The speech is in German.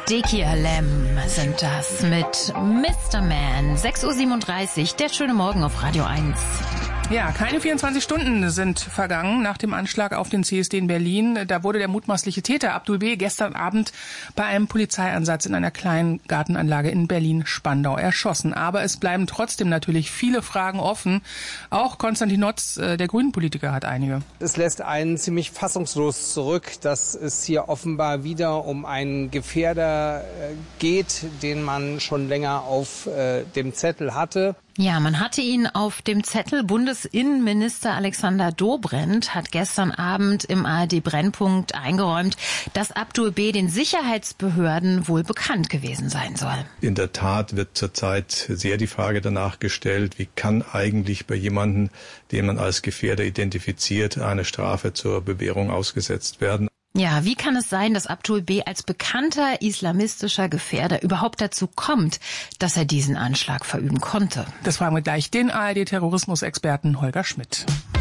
Dickie Lem sind das mit Mr. Man. 6:37 Uhr, der schöne Morgen auf Radio 1. Ja, keine 24 Stunden sind vergangen nach dem Anschlag auf den CSD in Berlin. Da wurde der mutmaßliche Täter Abdul B. gestern Abend bei einem Polizeieinsatz in einer kleinen Gartenanlage in Berlin-Spandau erschossen. Aber es bleiben trotzdem natürlich viele Fragen offen. Auch Konstantin Notz, der Grünen-Politiker, hat einige. Es lässt einen ziemlich fassungslos zurück, dass es hier offenbar wieder um einen Gefährder geht, den man schon länger auf dem Zettel hatte. Ja, man hatte ihn auf dem Zettel. Bundesinnenminister Alexander Dobrindt hat gestern Abend im ARD-Brennpunkt eingeräumt, dass Abdul B. den Sicherheitsbehörden wohl bekannt gewesen sein soll. In der Tat wird zurzeit sehr die Frage danach gestellt, wie kann eigentlich bei jemandem, den man als Gefährder identifiziert, eine Strafe zur Bewährung ausgesetzt werden. Ja, wie kann es sein, dass Abdul B. als bekannter islamistischer Gefährder überhaupt dazu kommt, dass er diesen Anschlag verüben konnte? Das fragen wir gleich den ARD-Terrorismusexperten Holger Schmidt.